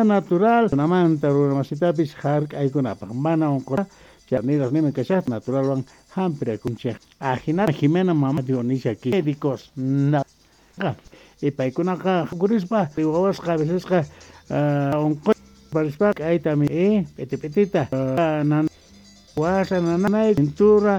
natural namanta runamasitapis hark'aykunapaq mana unqura charniras nimi kashat natural wan hampira kunchik ajina Jimena mama Dionisio aquí médicos na ipaykunaqa kurispa wawaska avecesqa unqu parispa aytami piti pitita nan wasa nanay pintura